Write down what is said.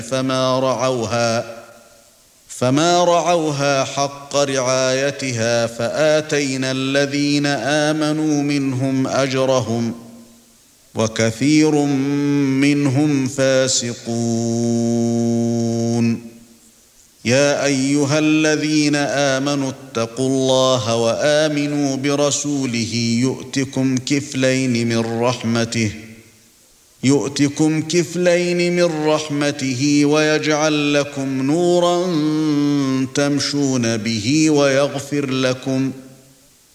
فما رعوها حق رعايتها فآتينا الذين آمنوا منهم أجرهم وكثير منهم فاسقون. يا أيها الذين آمنوا اتقوا الله وآمنوا برسوله يؤتكم كفلين من رحمته ويجعل لكم نورا تمشون به ويغفر لكم